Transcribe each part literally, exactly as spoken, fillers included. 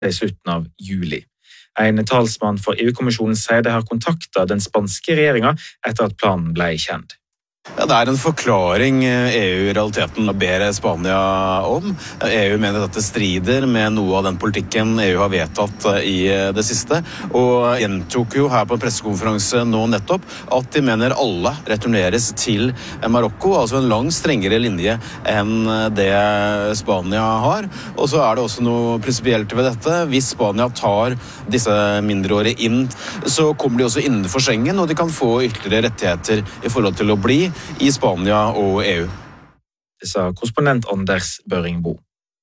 i slutten av juli. En talsmann for EU-kommisjonen sier de har kontaktet den spanske regjeringen etter at planen ble kjent. Ja, det er en forklaring E U i realiteten ber Spania om. E U mener at det strider med noe av den politikken E U har vedtatt i det siste, og gjentok jo her på en pressekonferanse nå nettopp at de mener alle returneres til Marokko, altså en langt strengere linje enn det Spania har. Og så er det også noe prinsipielt ved dette. Hvis Spania tar disse mindreårige inn, så kommer de også innenfor Schengen, og de kan få ytterligere rettigheter i forhold til å bli i Spania og E U. Det sa korrespondent Anders Børringbo.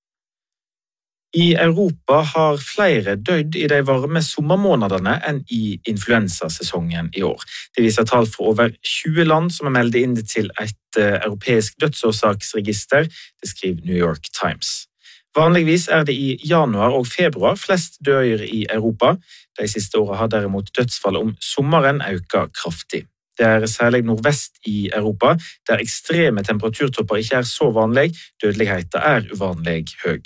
I Europa har flere dødd i de varme sommermånedene enn i influensasesongen i år. Det viser tall fra over tjue land som har meldt inn til et europeisk dødsårsaksregister, det skriver New York Times. Vanligvis er det i januar og februar flest døyer i Europa. De siste årene har derimot dødsfallet om sommeren økt kraftig. Det er særlig nordvest i Europa, der ekstreme temperaturtopper ikke er så vanlig, dødeligheten er uvanlig høy.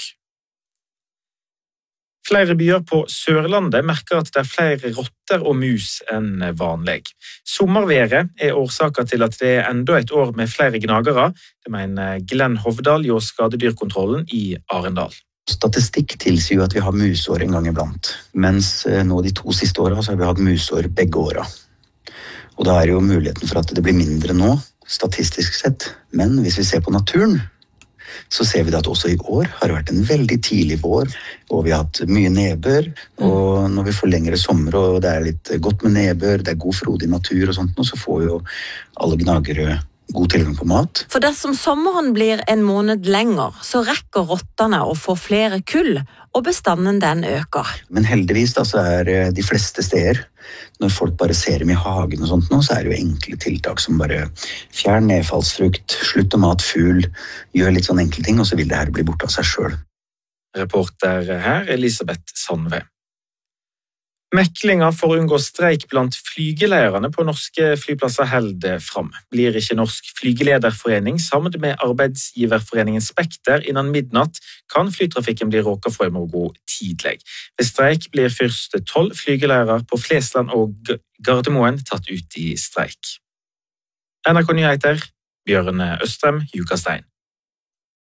Flere byer på Sørlandet merker at det er flere rotter og mus enn vanlig. Sommerværet er årsaken til at det er enda et år med flere gnagere, det mener Glenn Hovdal hos Skadedyrkontrollen i Arendal. Statistikk tilsier jo at vi har musår en gang iblant, mens nå de to siste årene så har vi hatt musår begge årene. Og da er jo muligheten for at det blir mindre nå, statistisk sett. Men hvis vi ser på naturen, så ser vi at også i år har det vært en veldig tidlig vår, og vi har hatt mye nedbør, og når vi får lengre sommer, og det er litt godt med nedbør, det er god frodig natur og sånt, så får jo alle gnagere god tilgang på mat. For dersom sommeren blir en måned lenger, så rekker rottene å få flere kull, og bestanden den øker. Men heldigvis da, så er de fleste steder, når folk bare ser dem i hagen og sånt nå, så er det jo enkle tiltak som bare fjern nedfallsfrukt, slutt å mat fugl, gjør litt sånn enkle ting, og så vil det her bli borte av seg selv. Reporter her, Elisabeth Sandve. Meklinger for å unngå streik blant flygelederne på norske flyplasser holder fram. Blir ikke Norsk Flygelederforening sammen med arbeidsgiverforeningen Spekter innen midnatt, kan flytrafikken bli råket for i morgen tidlig. Ved streik blir først tolv flygeledere på Flesland og Gardermoen tatt ut i streik. N R K Nyheter, Bjørn Østrem, Jukastein.